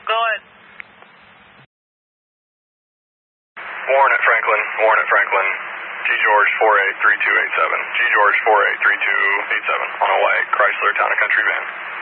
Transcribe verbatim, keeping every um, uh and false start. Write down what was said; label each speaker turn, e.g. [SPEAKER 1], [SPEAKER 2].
[SPEAKER 1] Go ahead.
[SPEAKER 2] Warren at Franklin, Warren at Franklin. G George four eight three two eight seven. G George four eight three two eight seven on a white Chrysler Town and Country van.